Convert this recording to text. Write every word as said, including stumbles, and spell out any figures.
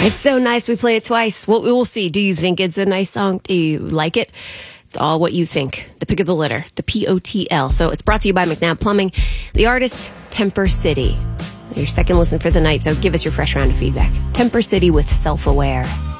It's so nice we play it twice. Well, we'll see. Do you think it's a nice song? Do you like it? It's all what you think. The pick of the litter, the P O T L. So it's brought to you by McNabb Plumbing. The artist, Temper City. Your second listen for the night, so give us your fresh round of feedback. Temper City with Self-Aware.